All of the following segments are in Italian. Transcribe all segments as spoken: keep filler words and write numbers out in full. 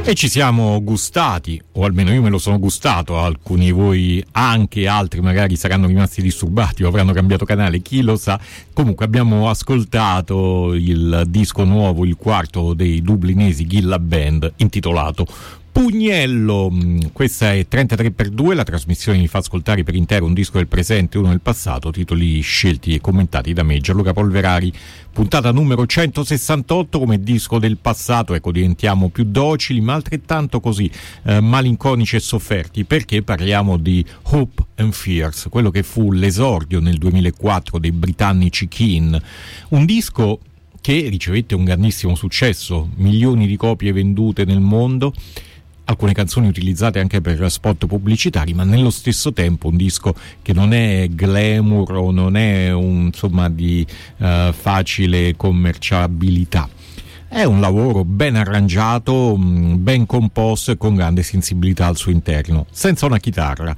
E ci siamo gustati, o almeno io me lo sono gustato, alcuni di voi, anche altri magari saranno rimasti disturbati o avranno cambiato canale, chi lo sa. Comunque abbiamo ascoltato il disco nuovo, il quarto dei dublinesi Gilla Band, intitolato Pugnello. Questa è trentatré per due, la trasmissione vi fa ascoltare per intero un disco del presente e uno del passato, titoli scelti e commentati da me, Gianluca Polverari. Puntata numero centosessantotto, come disco del passato, ecco, diventiamo più docili ma altrettanto così eh, malinconici e sofferti, perché parliamo di Hope and Fears, quello che fu l'esordio nel duemilaquattro dei britannici Keane, un disco che ricevette un grandissimo successo, milioni di copie vendute nel mondo, alcune canzoni utilizzate anche per spot pubblicitari, ma nello stesso tempo un disco che non è glamour o non è un, insomma, di uh, facile commerciabilità. È un lavoro ben arrangiato, ben composto e con grande sensibilità al suo interno, senza una chitarra.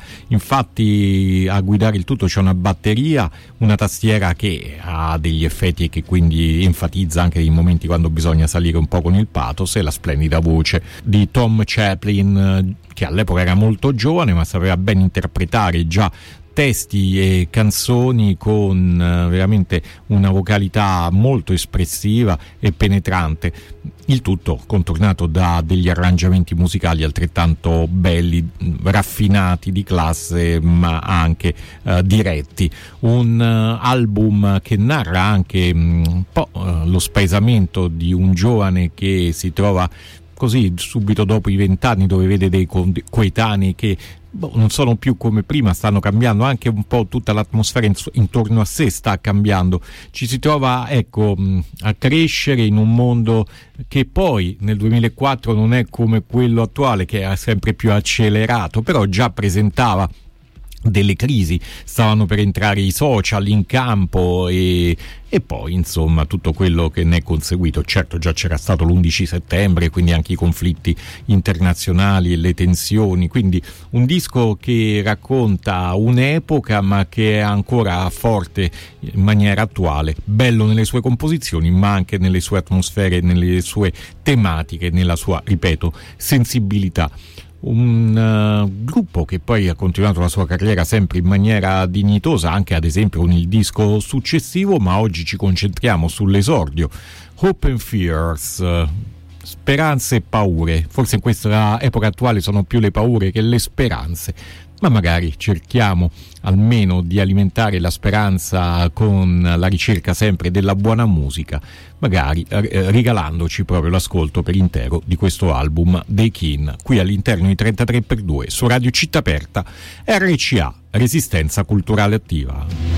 Infatti a guidare il tutto c'è una batteria, una tastiera che ha degli effetti e che quindi enfatizza anche nei momenti quando bisogna salire un po' con il pathos, e la splendida voce di Tom Chaplin, che all'epoca era molto giovane ma sapeva ben interpretare già testi e canzoni con uh, veramente una vocalità molto espressiva e penetrante, il tutto contornato da degli arrangiamenti musicali altrettanto belli, raffinati, di classe, ma anche uh, diretti. Un uh, album che narra anche um, un po' uh, lo spaesamento di un giovane che si trova così subito dopo i vent'anni, dove vede dei co- coetanei che boh, non sono più come prima, stanno cambiando, anche un po' tutta l'atmosfera in- intorno a sé sta cambiando. Ci si trova, ecco, a crescere in un mondo che poi nel duemilaquattro non è come quello attuale, che è sempre più accelerato, però già presentava delle crisi, stavano per entrare i social in campo e, e poi insomma tutto quello che ne è conseguito. Certo, già c'era stato l'undici settembre, quindi anche i conflitti internazionali e le tensioni, quindi un disco che racconta un'epoca ma che è ancora forte in maniera attuale, bello nelle sue composizioni ma anche nelle sue atmosfere, nelle sue tematiche, nella sua, ripeto, sensibilità. Un uh, gruppo che poi ha continuato la sua carriera sempre in maniera dignitosa, anche ad esempio con il disco successivo, ma oggi ci concentriamo sull'esordio. Hope and Fears, uh, speranze e paure. Forse in questa epoca attuale sono più le paure che le speranze, ma magari cerchiamo almeno di alimentare la speranza con la ricerca sempre della buona musica, magari eh, regalandoci proprio l'ascolto per intero di questo album dei Keane, qui all'interno di trentatré per due su Radio Città Aperta, R C A, Resistenza Culturale Attiva.